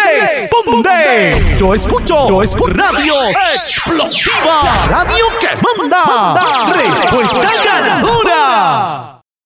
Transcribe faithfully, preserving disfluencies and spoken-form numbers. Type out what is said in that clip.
responde. Yo escucho, yo escucho Radio Explosiva, radio que manda. Respuesta ganadora.